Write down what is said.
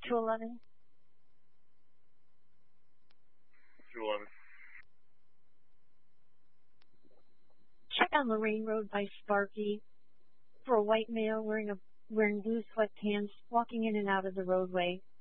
211. 211. Check on Lorraine Road by Sparky for a white male wearing blue sweatpants walking in and out of the roadway.